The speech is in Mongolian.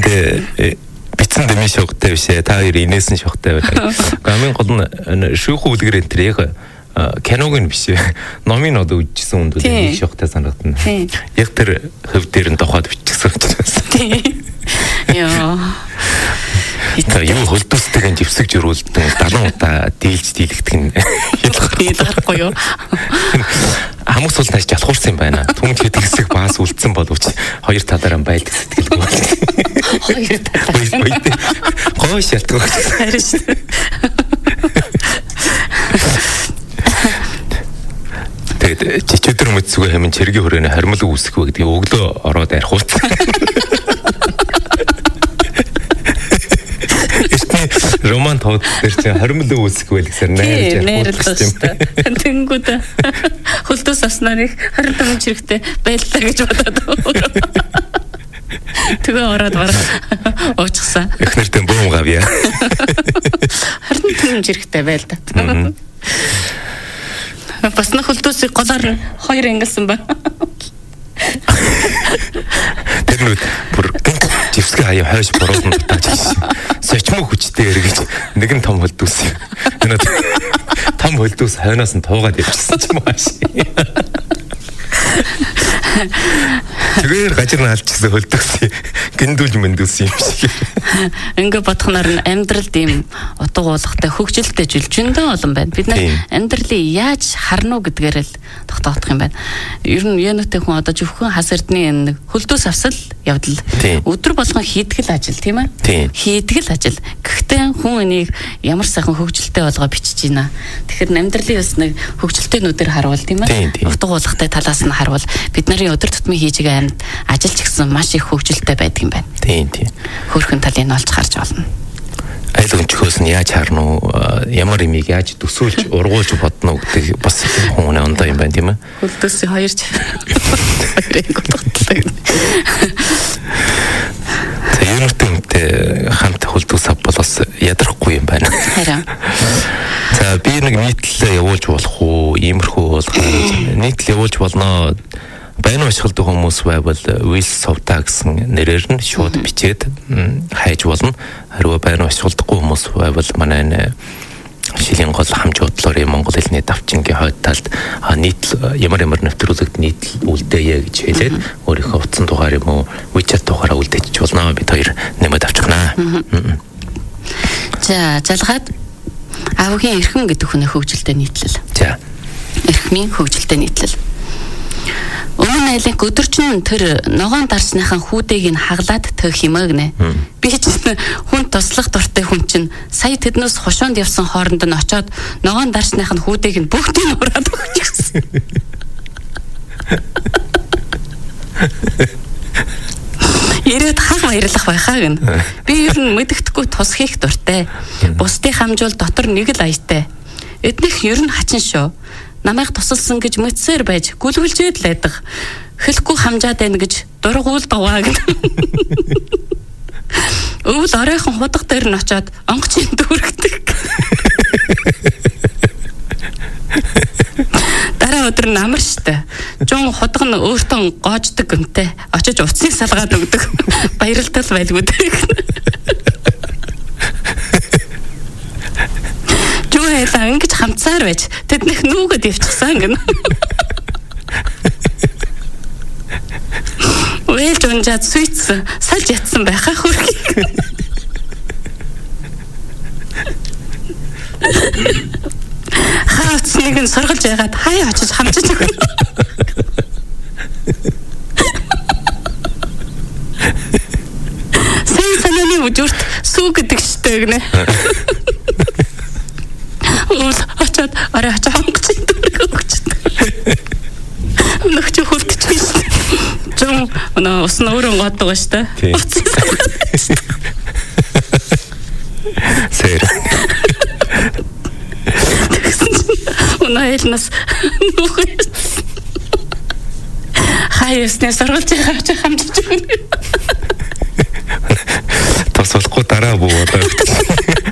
Гэтэ бицэн дэмий шогтой бишээ. Та хоёр инээсэн шогтой байна. Гамын гол нь шүүхүү үлгэр энэ яг киног нь биш. Номын одоо үжижсэн үндүүд нэг шогтой санагдана. Яг тэр хөв дээр нь тухайд бичсэн учраас. Тийм. Яа. Та юу хөлдөөстэйг живсэг жирүүлдэг 70 удаа дийлж дийлэгдэх нь ялгарахгүй юу? Хамгийн сул тааш ялхуурсан юм байна. Түнч хэд хэсэг баас үлдсэн боловч хоёр талаараа байлдаг сэтгэлгүй байна. Хоёр талаараа. Гоо шалтгаан. Харин шүү. Тэгээд чичээдэр мэдсгүй хэмээн чиргийн хүрээний хармал үүсэхгүй гэдгийг өглөө ороод архуулсан. Роман тоод дээр чинь хармал үүсэхгүй гэсэн найрж архуулсан. Тэнгүүд хөлтөөс авснаар их 25 чирэгтэй байлаа гэж бодоод. Тэгээ ороод барах уучихсан. Их нэртэн бөөм гавья. 25 чирэгтэй байлаа. Бас нэг хөлтөөсийг голоор хоёр ангилсан ба. Тэр нүд бүр живсгэ хаяа хойш бороонд тааж. Сочмоо хүчтэй эргэж нэгэн том хөлдөөс. Энэ том хөлдөөс хойноос нь туугаад явчихсан ч юм ааш. Тэгэхээр гажир нь алчихсан хөлдөөс гиндүүлж мэндүүлсэн юм шиг. Ингээ бодхоноор нь амьдралд ийм утга уулгатай хөгжилтэй жилжиндээ олон байна. Бид нар амьдралыг яаж харна уу гэдгээр л тогтоох юм байна. Ер нь янутай хүн одоо зөвхөн хас эрдний хөлдөөс авсал явдал. Өдөр болгон хийдгэл ажил тийм ээ. Хийдгэл ажил. Гэхдээ хүн энийг ямар сайхан хөгжилтэй болгоо бичиж байна. Тэгэхээр амьдралын бас нэг хөгжилтэйнүүдээр харуул тийм ээ. Утга уулгатай талаас нь харуул бид нарын өдөр тутмын хийж байгаа амьд ажиллаж гисэн маш их хөгжилтэй байдаг юм байна. Тийм. Хөөрхөн талын олж харж болно. Айл өнчхөөс нь яаж харна уу? Ямар имийг яаж төсөөлж ургуулж бодно уу гэдэг бас хүмүүний ондоо юм байна тийм ээ. Хөлдөөсөө хоёрч. Хоёрыг готтлаа. Юунтэй хамт хөлдөөс авбал бас ядрахгүй юм байна. Харин. За би нэг нийтлэлээ явуулж болох уу? Иймэрхүү бол нийтлэл явуулж болно. Баян ашиглдаг хүмүүс байвал Wheels Sovta гэсэн нэрээр нь шууд бичээд хайж болно. Харин баян ашигладаггүй хүмүүс байвал манай шилийн гол хамж бодлоор Монгол хэлний давчингийн хойд талд нийтлэл ямар нэвтрүүлэгт нийтлэл үлдээе гэж хэлээд өөрийнхөө утсан дугаар юм уу WeChat дугаараа үлдээчих болно. Бид хоёр нэмээд авчихнаа. За залгаад авгийн эрхэм гэдэг хүний хөгжилтэй нийтлэл. За. Эрхмийн хөгжилтэй нийтлэл. Өмнө айлын өдөржин тэр ногоон дарсныхан хүүдийг нь хаглаад төх юмаа гинэ. Би ч хүн туслах дуртай хүн чинь сая тэднээс хошоонд явсан хооронд нь очоод ногоон дарсныхан хүүдийг нь бүгдийг нь ураад өгчихсэн. Ирээд хаг баярлах байхаа гэн. Би ер нь мэддэхгүй тус хийх дуртай. Бусдыг хамжуул дотор нэг л аятай. Эднийх ер нь хачин шүү. Намайг тусалсан гэж мэдсээр байж гүлгэлжээд л байдаг. Хэлэхгүй хамжаад байна гэж дургуул даваа гэн. Өвөл оройхон худах дээр нь очоод онгоцын дүүргдэг. Дараа өдөр нь амар штэ. Жон худаг нь өөртөө гоождаг гэмтэй. Очиж уцыг салгаад өгдөг. Баярлтал байлгүй дээ. Жуйлаа ингэж хамцаар байж тэднийх нүүгэд явчихсан гэнэ. Уйлж унжаад суйцсан салж ятсан байхаа хөрхий. Хаац нэг нь сургалж яагаад хаяа очиж хамжиж өгнө. Санааны үжигт сүү гэдэг штэ гэнэ. Очоод арай очоо хонгоцсон дөрөгчтэй. Нөхч хөлтчихсэн. Жон ус нь өөрөө годдог штэ. Сэр. Унаэлнас нөхөс. Хаясны сургалж байгаа хамжиж өгнө. Тасвалахгүй дараа буугаад.